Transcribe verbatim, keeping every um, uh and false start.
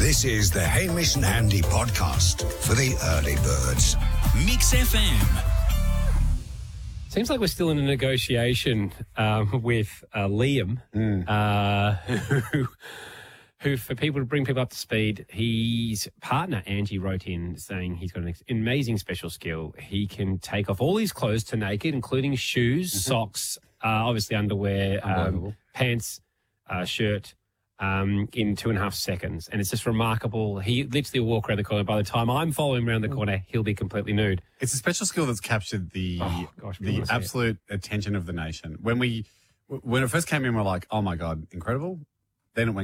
This is the Hamish and Andy podcast for the early birds. Mix F M. Seems like we're still in a negotiation um, with uh, Liam, mm. uh, who, who, for people to bring people up to speed, his partner, Angie, wrote in saying he's got an amazing special skill. He can take off all his clothes to naked, including shoes, mm-hmm. socks, uh, obviously underwear, um, pants, uh, shirt, um, in two and a half seconds. And it's just remarkable. He literally will walk around the corner. By the time I'm following him around the corner, he'll be completely nude. It's a special skill that's captured the oh, gosh, the absolute attention of the nation. When we when it first came in, we're like, oh my God, incredible. Then it went